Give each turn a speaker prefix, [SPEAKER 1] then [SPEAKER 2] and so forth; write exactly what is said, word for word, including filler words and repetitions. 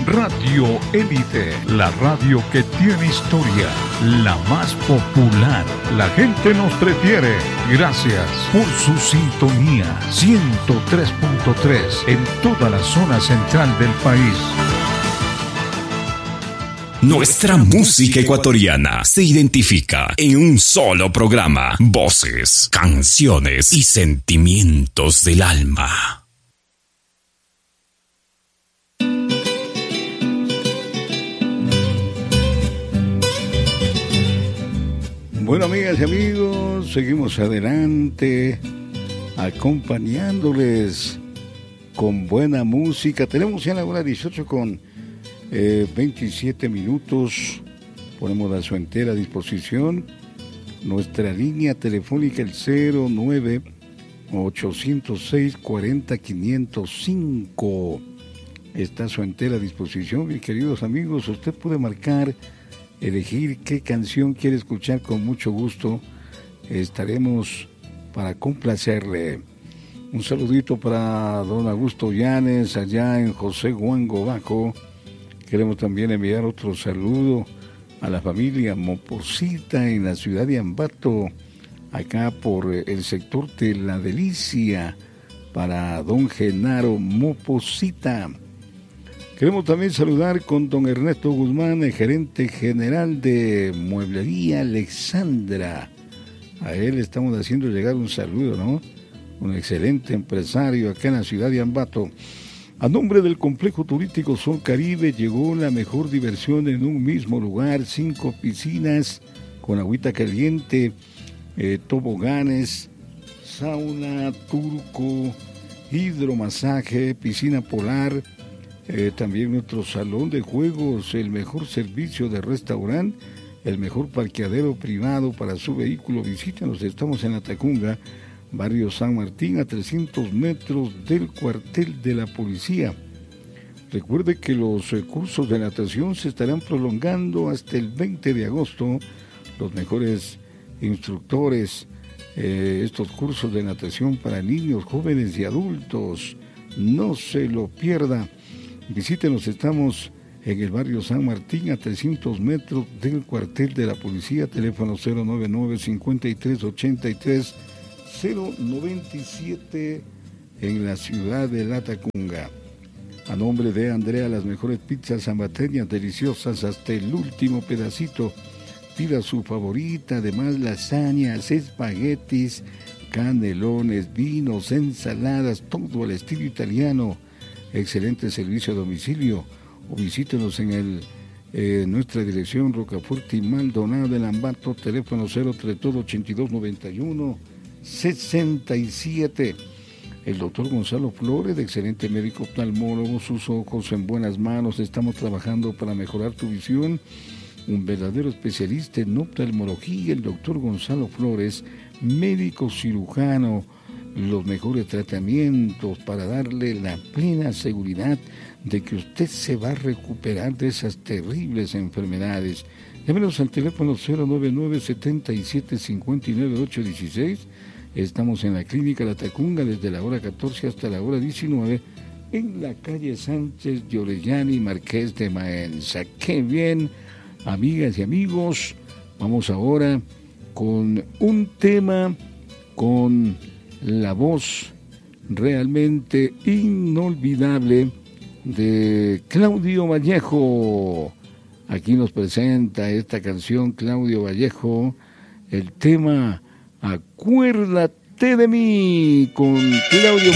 [SPEAKER 1] Radio Élite, la radio que tiene historia, la más popular. La gente nos prefiere. Gracias por su sintonía. ciento tres punto tres en toda la zona central del país.
[SPEAKER 2] Nuestra música ecuatoriana se identifica en un solo programa. Voces, canciones y sentimientos del alma.
[SPEAKER 3] Bueno, amigas y amigos, seguimos adelante acompañándoles con buena música. Tenemos ya la hora dieciocho con eh, veintisiete minutos. Ponemos a su entera disposición nuestra línea telefónica, el cero nueve ocho cero seis cuatro cero cinco cero cinco. Está a su entera disposición, mis queridos amigos. Usted puede marcar, elegir qué canción quiere escuchar, con mucho gusto estaremos para complacerle. Un saludito para don Augusto Llanes allá en José Guango Bajo. Queremos también enviar otro saludo a la familia Moposita en la ciudad de Ambato, acá por el sector de La Delicia, para don Genaro Moposita. Queremos también saludar con don Ernesto Guzmán, el gerente general de Mueblería Alexandra. A él estamos haciendo llegar un saludo, ¿no? Un excelente empresario acá en la ciudad de Ambato. A nombre del complejo turístico Sol Caribe llegó la mejor diversión en un mismo lugar. Cinco piscinas con agüita caliente, eh, toboganes, sauna, turco, hidromasaje, piscina polar. Eh, también nuestro salón de juegos, el mejor servicio de restaurante, el mejor parqueadero privado para su vehículo. Visítenos, estamos en La Tacunga, barrio San Martín, a trescientos metros del cuartel de la policía. Recuerde que los eh, cursos de natación se estarán prolongando hasta el veinte de agosto. Los mejores instructores, eh, estos cursos de natación para niños, jóvenes y adultos. No se lo pierda. Visítenos, estamos en el barrio San Martín, a trescientos metros del cuartel de la policía. Teléfono cero nueve nueve, cincuenta y tres ochenta y tres cero noventa y siete en la ciudad de La Tacunga. A nombre de Andrea, las mejores pizzas zambateñas, deliciosas hasta el último pedacito. Pida su favorita, además lasañas, espaguetis, canelones, vinos, ensaladas, todo al estilo italiano. Excelente servicio a domicilio, o visítenos en el eh, nuestra dirección Rocafuerte y Maldonado del Ambato. Teléfono cero treinta y dos, ochenta y dos, noventa y uno, sesenta y siete. El doctor Gonzalo Flores, excelente médico oftalmólogo, sus ojos en buenas manos. Estamos trabajando para mejorar tu visión. Un verdadero especialista en oftalmología, el doctor Gonzalo Flores, médico cirujano. Los mejores tratamientos para darle la plena seguridad de que usted se va a recuperar de esas terribles enfermedades. Llámenos al teléfono cero nueve nueve, setenta y siete, cincuenta y nueve, ocho dieciséis. Estamos en la Clínica La Tacunga desde la hora catorce hasta la hora diecinueve en la calle Sánchez de Orellana y Marqués de Maenza. ¡Qué bien, amigas y amigos! Vamos ahora con un tema con la voz realmente inolvidable de Claudio Vallejo. Aquí nos presenta esta canción Claudio Vallejo, el tema Acuérdate de mí, con Claudio